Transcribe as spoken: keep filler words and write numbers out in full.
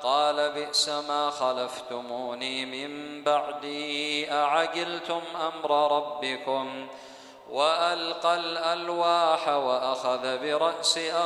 قال بئس ما خلفتموني من بعدي أعجلتم أمر ربكم وألقى الألواح وأخذ برأس